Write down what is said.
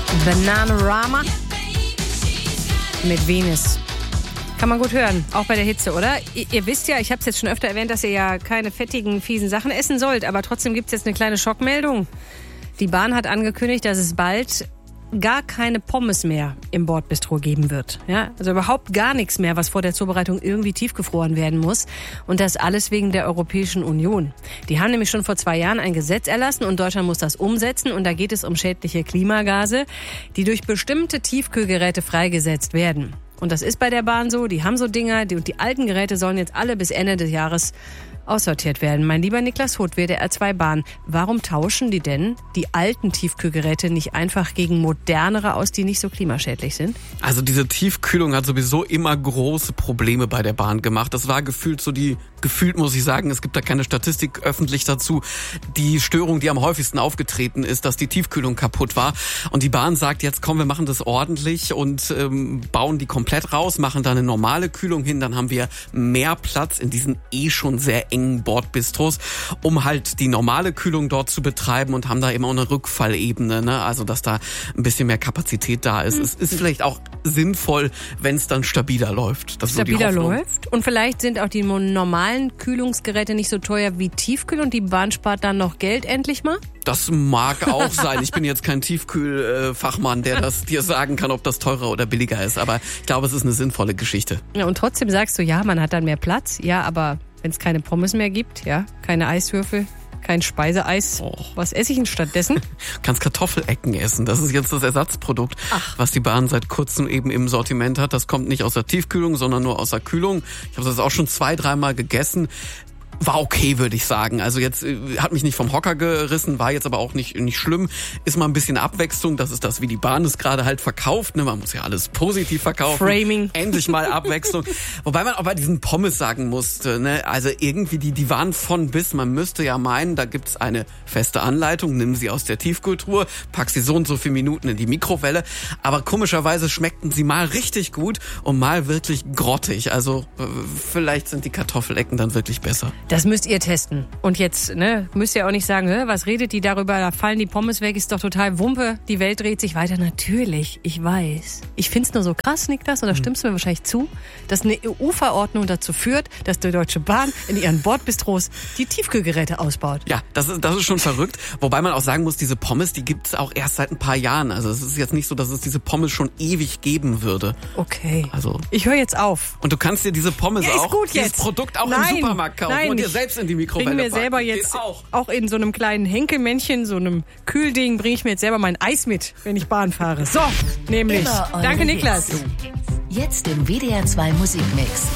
Bananarama mit Venus. Kann man gut hören, auch bei der Hitze, oder? Ihr wisst ja, ich habe es jetzt schon öfter erwähnt, dass ihr ja keine fettigen, fiesen Sachen essen sollt. Aber trotzdem gibt es jetzt eine kleine Schockmeldung. Die Bahn hat angekündigt, dass es bald gar keine Pommes mehr im Bordbistro geben wird. Ja, also überhaupt gar nichts mehr, was vor der Zubereitung irgendwie tiefgefroren werden muss. Und das alles wegen der Europäischen Union. Die haben nämlich schon vor 2 Jahren ein Gesetz erlassen und Deutschland muss das umsetzen. Und da geht es um schädliche Klimagase, die durch bestimmte Tiefkühlgeräte freigesetzt werden. Und das ist bei der Bahn so. Die haben so Dinger und die alten Geräte sollen jetzt alle bis Ende des Jahres aussortiert werden. Mein lieber Niklas Huth, WDR 2 Bahn, warum tauschen die denn die alten Tiefkühlgeräte nicht einfach gegen modernere aus, die nicht so klimaschädlich sind? Also diese Tiefkühlung hat sowieso immer große Probleme bei der Bahn gemacht. Das war gefühlt muss ich sagen, es gibt da keine Statistik öffentlich dazu, die Störung, die am häufigsten aufgetreten ist, dass die Tiefkühlung kaputt war. Und die Bahn sagt jetzt, komm, wir machen das ordentlich und bauen die komplett raus, machen da eine normale Kühlung hin, dann haben wir mehr Platz in diesen schon sehr engen Bordbistros, um halt die normale Kühlung dort zu betreiben und haben da immer eine Rückfallebene, ne? Also dass da ein bisschen mehr Kapazität da ist. Es ist vielleicht auch sinnvoll, wenn es dann stabiler läuft. Das stabiler läuft und vielleicht sind auch die normalen Kühlungsgeräte nicht so teuer wie Tiefkühl und die Bahn spart dann noch Geld endlich mal? Das mag auch sein. Ich bin jetzt kein Tiefkühlfachmann, der das dir sagen kann, ob das teurer oder billiger ist. Aber ich glaube, es ist eine sinnvolle Geschichte. Ja, und trotzdem sagst du, ja, man hat dann mehr Platz. Ja, aber wenn es keine Pommes mehr gibt, ja, keine Eiswürfel, kein Speiseeis. Was esse ich denn stattdessen? Du kannst Kartoffelecken essen. Das ist jetzt das Ersatzprodukt, was die Bahn seit kurzem eben im Sortiment hat. Das kommt nicht aus der Tiefkühlung, sondern nur aus der Kühlung. Ich habe das auch schon 2-3 Mal gegessen. War okay, würde ich sagen. Also jetzt hat mich nicht vom Hocker gerissen, war jetzt aber auch nicht schlimm. Ist mal ein bisschen Abwechslung. Das ist das, wie die Bahn es gerade halt verkauft. Ne? Man muss ja alles positiv verkaufen. Framing. Endlich mal Abwechslung. Wobei man auch bei diesen Pommes sagen musste, ne? Also irgendwie die waren von bis. Man müsste ja meinen, da gibt's eine feste Anleitung. Nimm sie aus der Tiefkühltruhe, pack sie so und so viele Minuten in die Mikrowelle. Aber komischerweise schmeckten sie mal richtig gut und mal wirklich grottig. Also vielleicht sind die Kartoffelecken dann wirklich besser. Das müsst ihr testen. Und jetzt müsst ihr auch nicht sagen, was redet die darüber, da fallen die Pommes weg, ist doch total Wumpe, die Welt dreht sich weiter. Natürlich, ich weiß. Ich find's nur so krass, Niklas, und da stimmst du mir wahrscheinlich zu, dass eine EU-Verordnung dazu führt, dass die Deutsche Bahn in ihren Bordbistros die Tiefkühlgeräte ausbaut. Ja, das ist schon verrückt. Wobei man auch sagen muss, diese Pommes, die gibt's auch erst seit ein paar Jahren. Also es ist jetzt nicht so, dass es diese Pommes schon ewig geben würde. Okay. Also ich höre jetzt auf. Und du kannst dir diese Pommes dieses Produkt auch im Supermarkt kaufen. Und dir selbst in die Mikrowelle bring mir selber jetzt auch in so einem kleinen Henkelmännchen, so einem Kühlding, bringe ich mir jetzt selber mein Eis mit, wenn ich Bahn fahre. So, nämlich. Danke, Niklas. Jetzt im WDR 2 Musikmix.